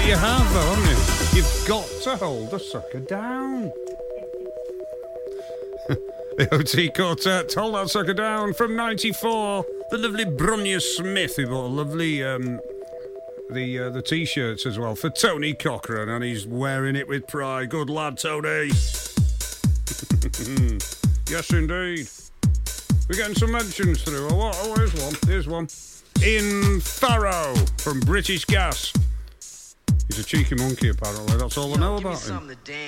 you have, though, haven't you? You've got to hold the sucker down. The OT Quartet, Hold That Sucker Down, from 94. The lovely Brunya Smith, who bought a lovely, the T-shirts as well, for Tony Cochran, and he's wearing it with pride. Good lad, Tony. Yes, indeed. We're getting some mentions through. Oh, here's one. Here's one. Ian Farrow from British Gas. He's a cheeky monkey, apparently. That's all I know about him.